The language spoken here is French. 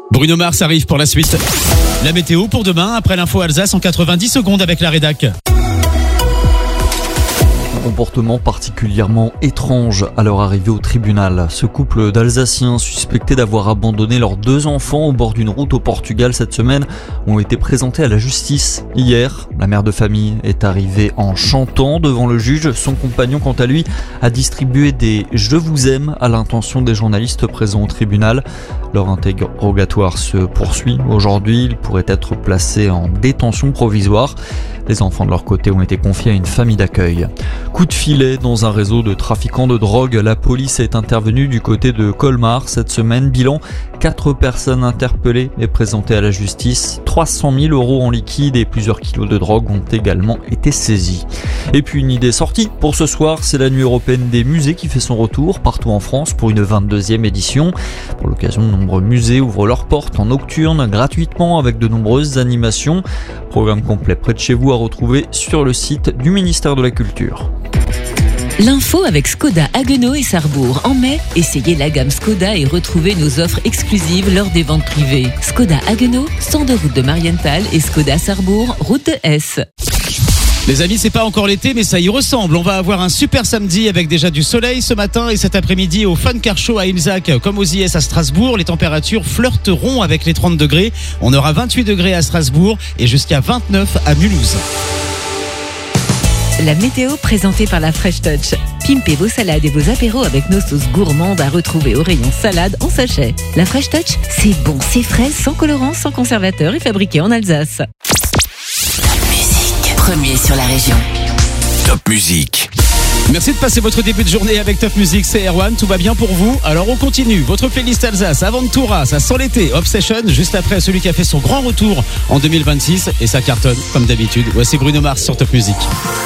Bruno Mars arrive pour la suite. La météo pour demain, après l'info Alsace en 90 secondes avec la rédac. Comportement particulièrement étrange à leur arrivée au tribunal. Ce couple d'Alsaciens suspectés d'avoir abandonné leurs 2 enfants au bord d'une route au Portugal cette semaine ont été présentés à la justice. Hier, la mère de famille est arrivée en chantant devant le juge. Son compagnon, quant à lui, a distribué des « je vous aime » à l'intention des journalistes présents au tribunal. Leur interrogatoire se poursuit. Aujourd'hui, ils pourraient être placés en détention provisoire. Les enfants de leur côté ont été confiés à une famille d'accueil. Coup de filet dans un réseau de trafiquants de drogue. La police est intervenue du côté de Colmar cette semaine. Bilan, 4 personnes interpellées et présentées à la justice. 300 000 € en liquide et plusieurs kilos de drogue ont également été saisis. Et puis une idée sortie pour ce soir, c'est la nuit européenne des musées qui fait son retour partout en France pour une 22e édition. Pour l'occasion, de nombreux musées ouvrent leurs portes en nocturne gratuitement avec de nombreuses animations. Programme complet près de chez vous à retrouver sur le site du ministère de la Culture. L'info avec Skoda Haguenau et Sarrebourg. En mai, essayez la gamme Skoda et retrouvez nos offres exclusives lors des ventes privées. Skoda Haguenau, 102 route de Marienthal et Skoda Sarrebourg, route de Hesse. Les amis, c'est pas encore l'été, mais ça y ressemble. On va avoir un super samedi avec déjà du soleil ce matin et cet après-midi au Fun Car Show à Ilzac, comme aux IS à Strasbourg. Les températures flirteront avec les 30 degrés. On aura 28 degrés à Strasbourg et jusqu'à 29 à Mulhouse. La météo présentée par la Fresh Touch. Pimpez vos salades et vos apéros avec nos sauces gourmandes à retrouver au rayon salade en sachet. La Fresh Touch, c'est bon, c'est frais, sans colorant, sans conservateur et fabriqué en Alsace. Premier sur la région. Top Music. Merci de passer votre début de journée avec Top Music, c'est Erwan, tout va bien pour vous? Alors on continue, votre playlist Alsace, Aventura, ça sent l'été, Obsession, juste après celui qui a fait son grand retour en 2026 et ça cartonne comme d'habitude. Voici Bruno Mars sur Top Music.